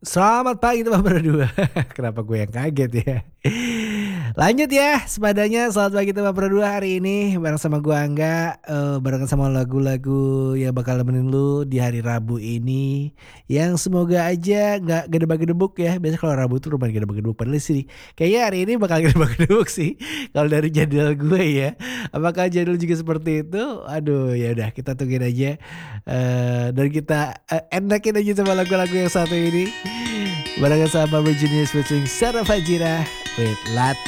Selamat pagi teman berdua. Kenapa gue yang kaget ya? Lanjut ya sepadanya, selamat pagi teman berdua hari ini bareng sama gue Angga, barengan sama lagu-lagu yang bakal nemenin lu di hari Rabu ini, yang semoga aja nggak gedebak-gedebuk ya. Biasanya kalau Rabu tuh lumayan gedebak-gedebuk, padahal sih kayaknya hari ini bakal gedebak-gedebuk sih kalau dari jadwal gue ya. Apakah jadwal juga seperti itu? Aduh ya udah kita tungguin aja, dan kita, enakin aja sama lagu-lagu yang satu ini. Barengan sama Virginius featuring Sarah Fajira with Latte.